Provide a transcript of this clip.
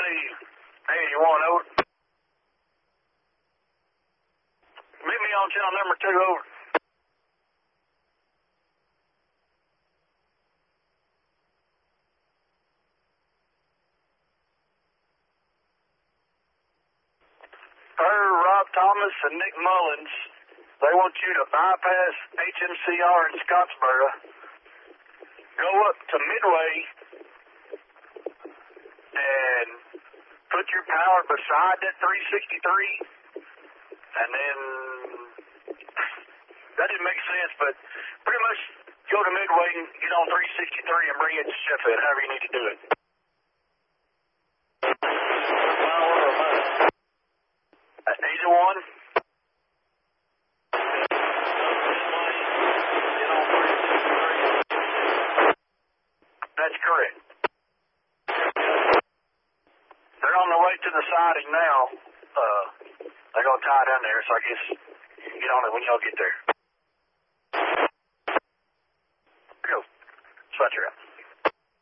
81, over. Meet me on channel number 2, over. Rob Thomas and Nick Mullins, they want you to bypass HMCR in Scottsboro, go up to Midway, and put your power beside that 363, and then, that didn't make sense, but pretty much go to Midway and get on 363 and bring it to Sheffield, however you need to do it. Either one. That's correct. They're on their way to the siding now. They're going to tie down there, so I guess you can get on it when y'all get there. Go. Swatch her out.